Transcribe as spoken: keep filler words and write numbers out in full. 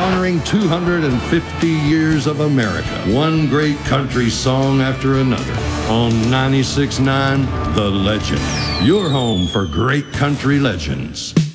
honoring two hundred fifty years of America, one great country song after another. On ninety-six point nine, The Legend, your home for great country legends.